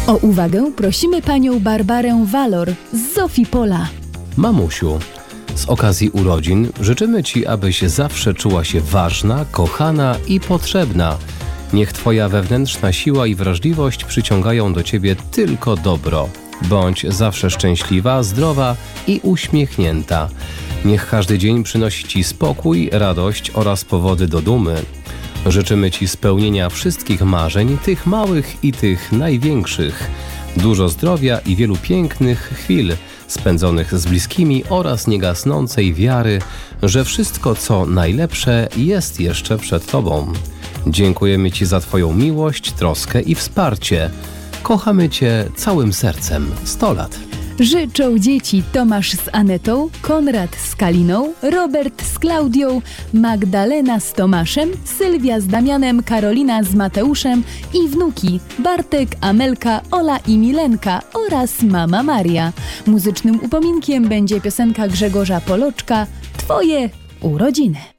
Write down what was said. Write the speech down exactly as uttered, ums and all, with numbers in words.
O uwagę prosimy panią Barbarę Walor z Zofii Pola. Mamusiu, z okazji urodzin życzymy Ci, abyś zawsze czuła się ważna, kochana i potrzebna. Niech Twoja wewnętrzna siła i wrażliwość przyciągają do Ciebie tylko dobro. Bądź zawsze szczęśliwa, zdrowa i uśmiechnięta. Niech każdy dzień przynosi Ci spokój, radość oraz powody do dumy. Życzymy Ci spełnienia wszystkich marzeń, tych małych i tych największych. Dużo zdrowia i wielu pięknych chwil spędzonych z bliskimi oraz niegasnącej wiary, że wszystko co najlepsze jest jeszcze przed Tobą. Dziękujemy Ci za Twoją miłość, troskę i wsparcie. Kochamy Cię całym sercem. sto lat. Życzą dzieci Tomasz z Anetą, Konrad z Kaliną, Robert z Klaudią, Magdalena z Tomaszem, Sylwia z Damianem, Karolina z Mateuszem i wnuki Bartek, Amelka, Ola i Milenka oraz mama Maria. Muzycznym upominkiem będzie piosenka Grzegorza Poloczka „Twoje urodziny”.